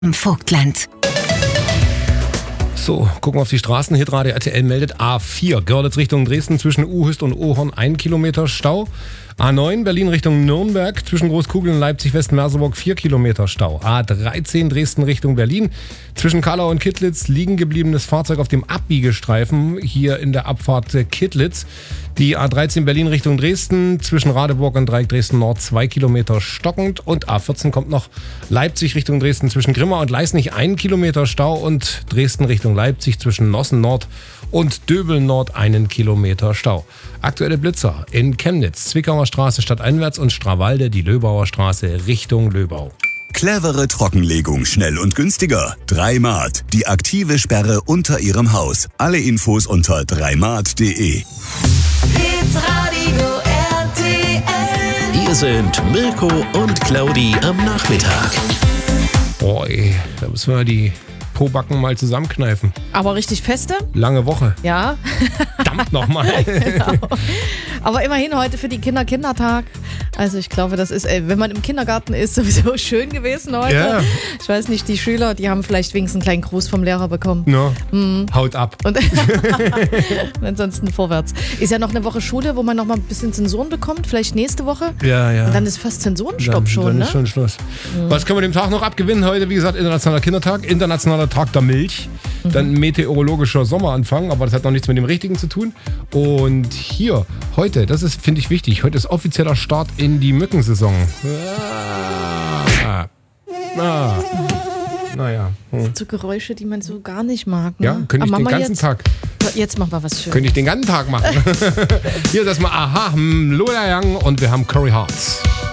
im Vogtland. So, gucken wir auf die Straßen. Hitradio RTL meldet A4, Görlitz Richtung Dresden zwischen Uhüst und Ohorn 1 Kilometer Stau. A9, Berlin Richtung Nürnberg zwischen Großkugeln und Leipzig-West-Merseburg 4 Kilometer Stau. A13, Dresden Richtung Berlin zwischen Kallau und Kittlitz liegen gebliebenes Fahrzeug auf dem Abbiegestreifen hier in der Abfahrt Kittlitz. Die A13 Berlin Richtung Dresden zwischen Radeburg und Dreieck Dresden Nord 2 Kilometer stockend. Und A14 kommt noch Leipzig Richtung Dresden zwischen Grimma und Leisnig 1 Kilometer Stau und Dresden Richtung Leipzig zwischen Nossen Nord und Döbeln Nord 1 Kilometer Stau. Aktuelle Blitzer in Chemnitz, Zwickauer Straße stadteinwärts und Strawalde die Löbauer Straße Richtung Löbau. Clevere Trockenlegung, schnell und günstiger. 3Mart, die aktive Sperre unter Ihrem Haus. Alle Infos unter 3mart.de. Hitradio RTL. Hier sind Mirko und Claudi am Nachmittag. Boah, ey, da müssen wir die Pobacken mal zusammenkneifen. Aber richtig feste? Lange Woche. Ja. Verdammt nochmal. Genau. Aber immerhin heute für die Kinder Kindertag. Also ich glaube, das ist, wenn man im Kindergarten ist, sowieso schön gewesen heute. Ja. Ich weiß nicht, die Schüler, die haben vielleicht wenigstens einen kleinen Gruß vom Lehrer bekommen. No. Haut ab. Und ansonsten vorwärts. Ist ja noch eine Woche Schule, wo man noch mal ein bisschen Zensuren bekommt, vielleicht nächste Woche. Ja. Und dann ist fast Zensurenstopp schon, dann ne? ist schon Schluss. Was können wir dem Tag noch abgewinnen? Heute, wie gesagt, Internationaler Kindertag, Internationaler Tag der Milch, dann meteorologischer Sommeranfang, aber das hat noch nichts mit dem Richtigen zu tun. Und hier, heute, das ist, finde ich, wichtig, heute ist offizieller Start in die Mückensaison. Naja. So Geräusche, die man so gar nicht mag. Ne? Ja, könnte ich Aber den Mama, ganzen Tag. Jetzt machen wir was Schönes. Könnte ich den ganzen Tag machen. Hier ist erstmal Aha, Lola Young und wir haben Corey Hartz.